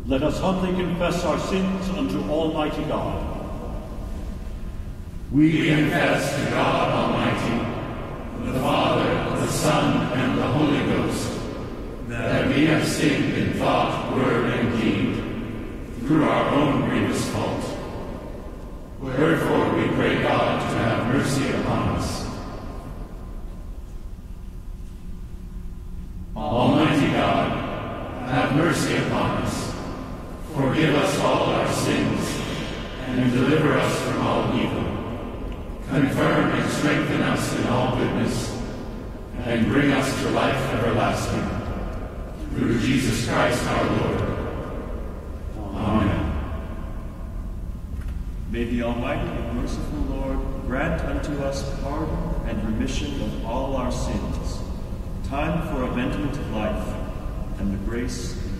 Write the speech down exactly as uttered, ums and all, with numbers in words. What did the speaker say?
Let us humbly confess our sins unto Almighty God. We confess to God Almighty, the Father, the Son, and the Holy Ghost, that we have sinned in thought, word, and deed, through our own grievous fault. Wherefore we pray God to have mercy upon us. Almighty God, have mercy upon us. Forgive us all our sins, and deliver us from all evil. Confirm and strengthen us in all goodness, and bring us to life everlasting. Through Jesus Christ our Lord. Amen. May the Almighty and merciful Lord grant unto us pardon and remission of all our sins, time for amendment of life, and the grace